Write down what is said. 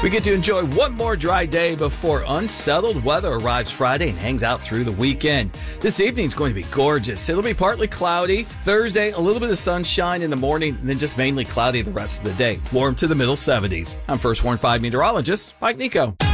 We get to enjoy one more dry day before unsettled weather arrives Friday and hangs out through the weekend. This evening's going to be gorgeous. It'll be partly cloudy. Thursday, a little bit of sunshine in the morning, and then just mainly cloudy the rest of the day. Warm to the middle 70s. I'm First Warn 5 meteorologist Mike Nico.